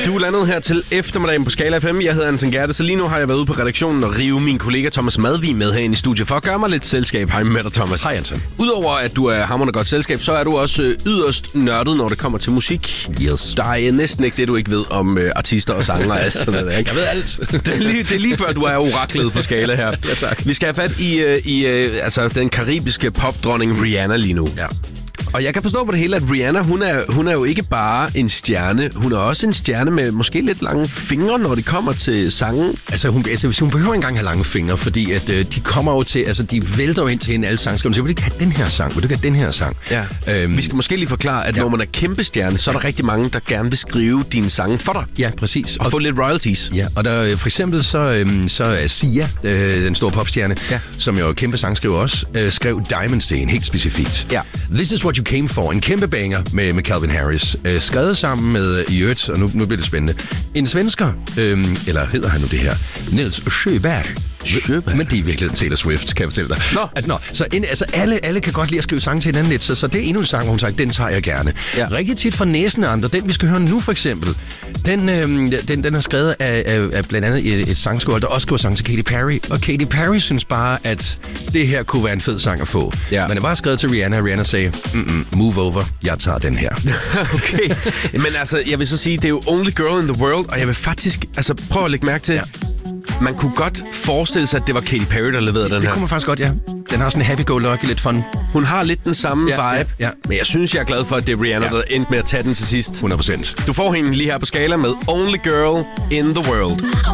Du er landet her til eftermiddagen på Skala FM. Jeg hedder Ansen Gerte, så lige nu har jeg været ude på redaktionen og rive min kollega Thomas Madvig med herinde i studiet for at gøre mig lidt selskab. Hej med dig, Thomas. Hej, Ansen. Udover at du er hamrende godt selskab, så er du også yderst nørdet, når det kommer til musik. Yes. Der er næsten ikke det, du ikke ved om artister og sanger. Altså, jeg ved alt. Det er lige før, du er oraklet på Skala her. Ja, tak. Vi skal have fat i altså, den karibiske popdronning Rihanna lige nu. Ja. Og jeg kan forstå på det hele, at Rihanna, hun er jo ikke bare en stjerne. Hun er også en stjerne med måske lidt lange fingre, når det kommer til sangen. Altså, hun behøver ikke engang have lange fingre, fordi at, de kommer jo til, altså de vælter jo ind til hende alle sangskriverne. Så vil du ikke have den her sang? Vil du ikke have den her sang? Ja. Vi skal måske lige forklare, at når man er kæmpe stjerne, så er der rigtig mange, der gerne vil skrive dine sange for dig. Ja, præcis. Og få lidt royalties. Ja, og der for eksempel så er Sia, den store popstjerne, som jo er kæmpe sangskriver også, skrev Diamonds til hende helt specifikt. Ja. This is what you came for. En kæmpe banger med Calvin Harris. Skrevet sammen med Jørts, og nu bliver det spændende. En svensker, eller hedder han nu det her, Nils Sjöberg. Men det er i virkeligheden Taylor Swift, kan jeg fortælle dig. Så alle kan godt lide at skrive sange til hinanden lidt, så det er endnu en sang, hvor hun sagt, den tager jeg gerne. Ja. Rigtig tit fra næsen af andre. Den, vi skal høre nu for eksempel, den er skrevet af blandt andet et sangskriver, der også skriver sang til Katy Perry. Og Katy Perry synes bare, at det her kunne være en fed sang at få. Ja. Men det var skrevet til Rihanna, og Rihanna sagde, move over, jeg tager den her. Okay, men altså, jeg vil så sige, det er jo Only Girl in the World, og jeg vil faktisk, prøve at lægge mærke til, man kunne godt forestille sig, at det var Katy Perry, der leverede den her. Det kunne man faktisk godt, ja. Den har sådan en happy-go-lucky, lidt fun. Hun har lidt den samme vibe, ja. Men jeg synes, jeg er glad for, at det er Rihanna, der endte med at tage den til sidst. 100%. Du får hende lige her på Skala med Only Girl in the World.